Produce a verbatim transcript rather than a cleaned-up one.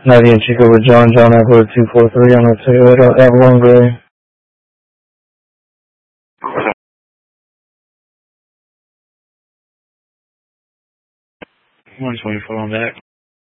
Nadia Chico with John, John Echo two four three on the Toyota Avalon Gray. one twenty-four on back.